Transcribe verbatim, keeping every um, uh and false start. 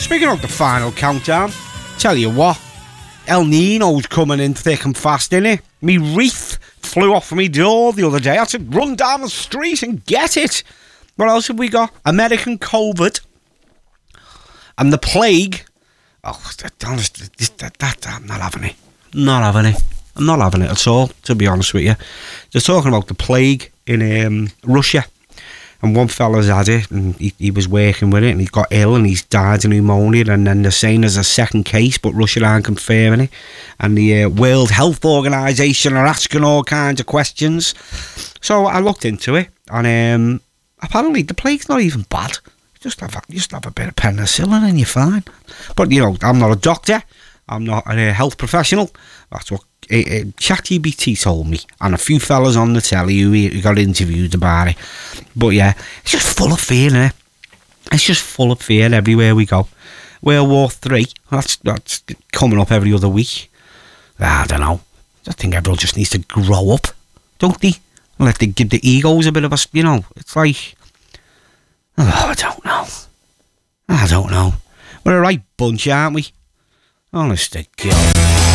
Speaking of the final countdown, tell you what, El Nino's coming in thick and fast, innit? Me wreath flew off me door the other day. I had to run down the street and get it. What else have we got? American COVID and the plague. Oh, honestly, that, that, that, I'm not having it. Not having it. I'm not having it at all, to be honest with you. They're talking about the plague in um, Russia. And one fella's had it, and he, he was working with it, and he got ill, and he's died of pneumonia, and then they're saying there's a second case, but Russia aren't confirming it. And the uh, World Health Organisation are asking all kinds of questions. So I looked into it, and um, apparently the plague's not even bad. Just have, a, just have a bit of penicillin and you're fine. But, you know, I'm not a doctor. I'm not a health professional. That's what uh, uh, ChatGPT told me. And a few fellas on the telly who, who got interviewed about it. But, yeah, it's just full of fear, innit? It's just full of fear everywhere we go. World War Three, that's, that's coming up every other week. I don't know. I think everyone just needs to grow up, don't they? Let they give the egos a bit of a, you know, it's like... Oh, I don't know. I don't know. We're a right bunch, aren't we? Honest to God.